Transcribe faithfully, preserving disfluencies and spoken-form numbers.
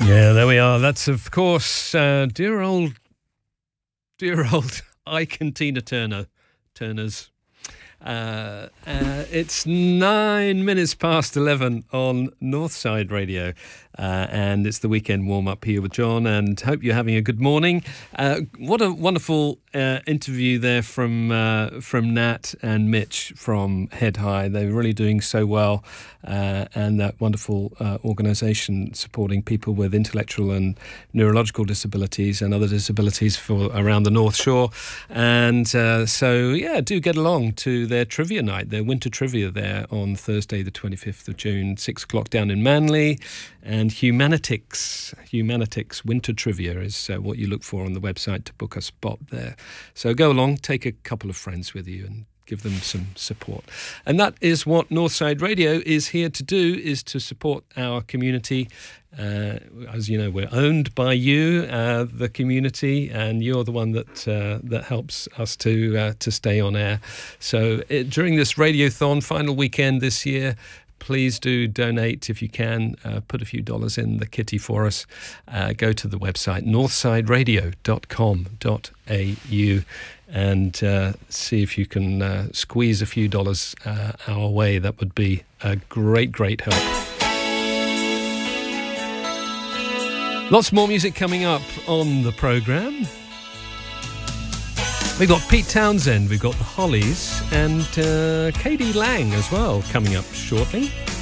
Yeah, there we are. That's, of course, uh, dear old, dear old Ike and Tina Turner, Turner's. Uh, uh, it's nine minutes past eleven on Northside Radio, uh, and it's the weekend warm-up here with John, and hope you're having a good morning. Uh, what a wonderful uh, interview there from uh, from Nat and Mitch from Head High. They're really doing so well, uh, and that wonderful uh, organisation supporting people with intellectual and neurological disabilities and other disabilities for around the North Shore. And uh, so, yeah, do get along to their trivia night, their winter trivia there on Thursday the twenty-fifth of June, six o'clock down in Manly. And Humanitics, Humanitics Winter Trivia is uh, what you look for on the website to book a spot there. So go along, take a couple of friends with you and give them some support. And that is what Northside Radio is here to do, is to support our community. Uh, as you know, we're owned by you, uh, the community, and you're the one that uh, that helps us to uh, to stay on air. So it, during this Radiothon final weekend this year, please do donate if you can. Uh, put a few dollars in the kitty for us. Uh, go to the website northside radio dot com dot a u and uh, see if you can uh, squeeze a few dollars uh, our way. That would be a great, great help. Lots more music coming up on the programme. We've got Pete Townsend, we've got the Hollies, and uh, K D Lang as well coming up shortly.